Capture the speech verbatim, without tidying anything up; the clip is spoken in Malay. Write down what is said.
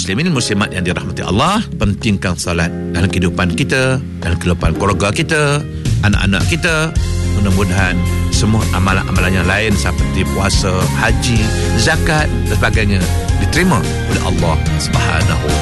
muslimin muslimat yang dirahmati Allah, pentingkan salat dalam kehidupan kita, dalam kehidupan keluarga kita, anak-anak kita. Mudah-mudahan semua amalan-amalan yang lain seperti puasa, haji, zakat dan sebagainya diterima oleh Allah Subhanahu